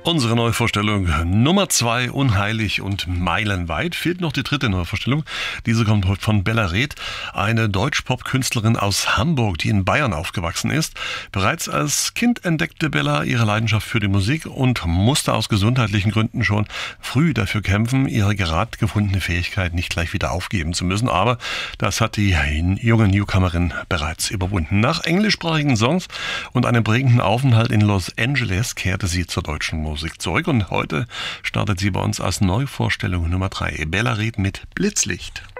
Unsere Neuvorstellung Nummer 2, Unheilig und meilenweit. Fehlt noch die dritte Neuvorstellung. Diese kommt heute von Bella Reth, eine Deutsch-Pop-Künstlerin aus Hamburg, die in Bayern aufgewachsen ist. Bereits als Kind entdeckte Bella ihre Leidenschaft für die Musik und musste aus gesundheitlichen Gründen schon früh dafür kämpfen, ihre gerade gefundene Fähigkeit nicht gleich wieder aufgeben zu müssen. Aber das hat die junge Newcomerin bereits überwunden. Nach englischsprachigen Songs und einem prägenden Aufenthalt in Los Angeles kehrte sie zur deutschen Musik zurück und heute startet sie bei uns als Neuvorstellung Nummer 3. Bella Reth mit Blitzlicht.